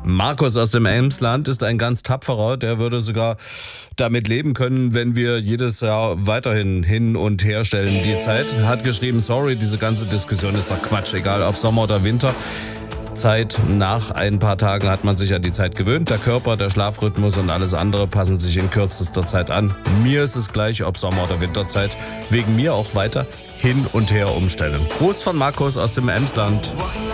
Markus aus dem Emsland ist ein ganz tapferer, der würde sogar damit leben können, wenn wir jedes Jahr weiterhin hin und her stellen. Die Zeit hat geschrieben, sorry, diese ganze Diskussion ist doch Quatsch, egal ob Sommer oder Winter. Zeit nach ein paar Tagen hat man sich an die Zeit gewöhnt. Der Körper, der Schlafrhythmus und alles andere passen sich in kürzester Zeit an. Mir ist es gleich, ob Sommer- oder Winterzeit. Wegen mir auch weiter hin und her umstellen. Gruß von Markus aus dem Emsland.